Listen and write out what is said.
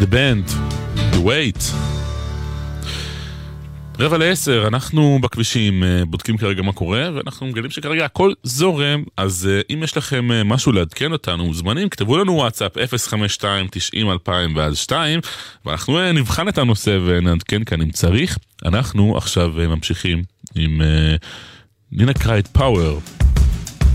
The Band, The Wait. 9:45, אנחנו בכבישים בודקים כרגע מה קורה, ואנחנו מגלים שכרגע הכל זורם, אז אם יש לכם משהו לעדכן אותנו, מוזמנים, כתבו לנו וואטסאפ 052-90-2002, ואנחנו נבחן את הנושא ונעדכן כאן אם צריך. אנחנו עכשיו ממשיכים עם נינה קרייט פאוור.